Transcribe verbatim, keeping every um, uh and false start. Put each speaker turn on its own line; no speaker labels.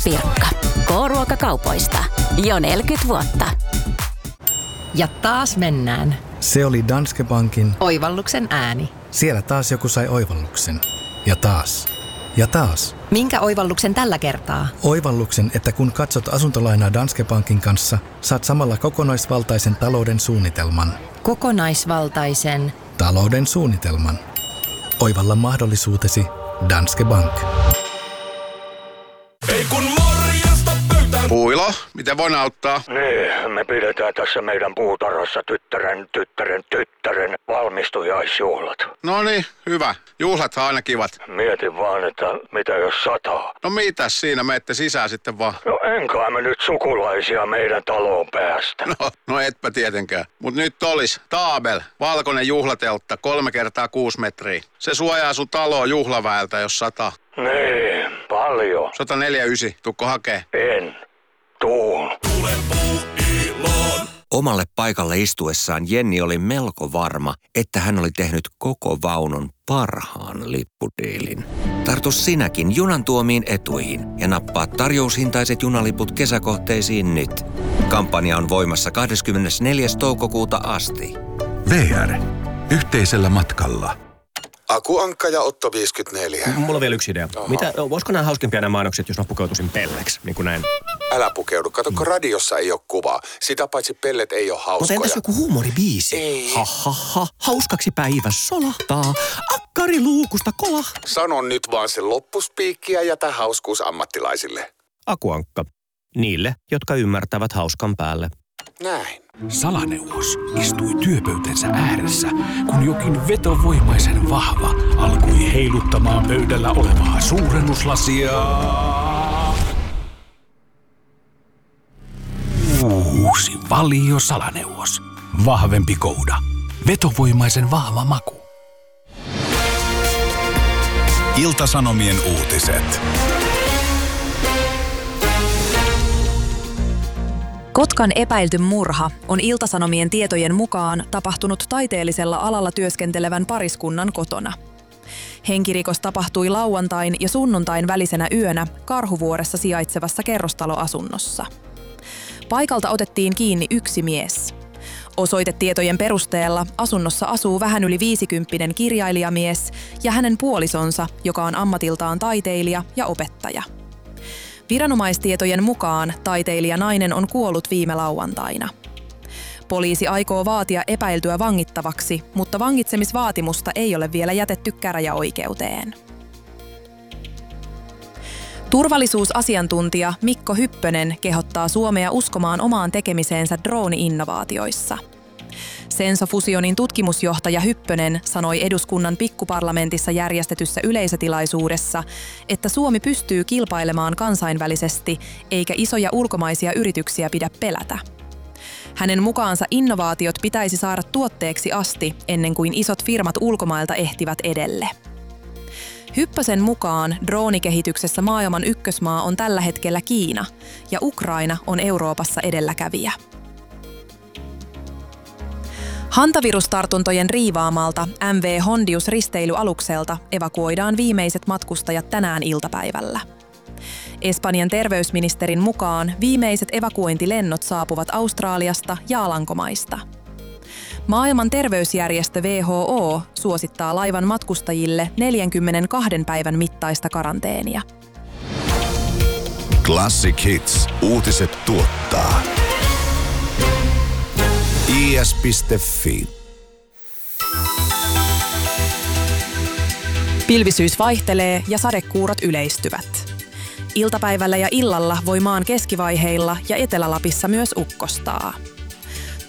Pirkka. K-ruokakaupoista. Jo neljäkymmentä vuotta.
Ja taas mennään.
Se oli Danske Bankin
Oivalluksen ääni.
Siellä taas joku sai oivalluksen. Ja taas. Ja taas.
Minkä oivalluksen tällä kertaa?
Oivalluksen, että kun katsot asuntolainaa Danske Bankin kanssa, saat samalla kokonaisvaltaisen talouden suunnitelman.
Kokonaisvaltaisen
Talouden suunnitelman. Oivalla mahdollisuutesi Danske Bank.
Ei kun morjesta pöytään.
Puilo, miten voin auttaa?
Niin, me pidetään tässä meidän puutarhassa tyttären, tyttären, tyttären valmistujaisjuhlat.
No niin, hyvä. Juhlathan aina kivat.
Mietin vaan, että mitä jos sataa.
No mitäs siinä, menette sisään sitten vaan.
No enkä me nyt sukulaisia meidän taloon päästä.
No, no etpä tietenkään. Mut nyt olis Taabel, valkoinen juhlateltta, kolme kertaa kuusi metriä. Se suojaa sun taloa juhlaväeltä, jos sataa.
Niin, paljon.
sata neljäkymmentäyhdeksän, tukko hakee?
En. Tuun.
Tule Puuiloon.
Omalle paikalle istuessaan Jenni oli melko varma, että hän oli tehnyt koko vaunun parhaan lippudiilin. Tartu sinäkin junan tuomiin etuihin ja nappaa tarjoushintaiset junaliput kesäkohteisiin nyt. Kampanja on voimassa kahdeskymmenesneljäs toukokuuta asti.
V R. Yhteisellä matkalla.
Akuankka ja Otto viisikymmentäneljä.
Mulla on vielä yksi idea. Mitä, voisiko nämä hauskimpia nämä mainokset, jos mä pukeutuisin pelleksi, niin kuin näin?
Älä pukeudu. Kato, kun radiossa ei ole kuvaa. Sitä paitsi pellet ei ole hauskoja.
Mutta entäs joku huumoribiisi?
Ei.
Ha, ha, ha. Hauskaksi päivä solahtaa. Akkari luukusta kolahtaa.
Sano nyt vaan se loppuspiikki ja jätä hauskuus ammattilaisille.
Akuankka. Niille, jotka ymmärtävät hauskan päälle.
Näin.
Salaneuvos istui työpöytänsä ääressä, kun jokin vetovoimaisen vahva alkoi heiluttamaan pöydällä olevaa suurennuslasia. Uusi Valio Salaneuvos. Vahvempi kouda. Vetovoimaisen vahva maku. Ilta-Sanomien uutiset.
Kotkan epäilty murha on Ilta-Sanomien tietojen mukaan tapahtunut taiteellisella alalla työskentelevän pariskunnan kotona. Henkirikos tapahtui lauantain ja sunnuntain välisenä yönä Karhuvuoressa sijaitsevassa kerrostaloasunnossa. Paikalta otettiin kiinni yksi mies. Osoitetietojen perusteella asunnossa asuu vähän yli viisikymppinen kirjailijamies ja hänen puolisonsa, joka on ammatiltaan taiteilija ja opettaja. Viranomaistietojen mukaan taiteilija nainen on kuollut viime lauantaina. Poliisi aikoo vaatia epäiltyä vangittavaksi, mutta vangitsemisvaatimusta ei ole vielä jätetty käräjäoikeuteen. Turvallisuusasiantuntija Mikko Hyppönen kehottaa Suomea uskomaan omaan tekemiseensä drooni-innovaatioissa. Senso-Fusionin tutkimusjohtaja Hyppönen sanoi eduskunnan pikkuparlamentissa järjestetyssä yleisötilaisuudessa, että Suomi pystyy kilpailemaan kansainvälisesti eikä isoja ulkomaisia yrityksiä pidä pelätä. Hänen mukaansa innovaatiot pitäisi saada tuotteeksi asti ennen kuin isot firmat ulkomailta ehtivät edelle. Hyppösen mukaan droonikehityksessä maailman ykkösmaa on tällä hetkellä Kiina ja Ukraina on Euroopassa edelläkävijä. Hantavirustartuntojen riivaamalta M V Hondius-risteilyalukselta evakuoidaan viimeiset matkustajat tänään iltapäivällä. Espanjan terveysministerin mukaan viimeiset evakuointilennot saapuvat Australiasta ja Alankomaista. Maailman terveysjärjestö W H O suosittaa laivan matkustajille neljänkymmenenkahden päivän mittaista karanteenia.
Classic Hits. Uutiset tuottaa I S piste Fi.
Pilvisyys vaihtelee ja sadekuurot yleistyvät. Iltapäivällä ja illalla voi maan keskivaiheilla ja Etelä-Lapissa myös ukkostaa.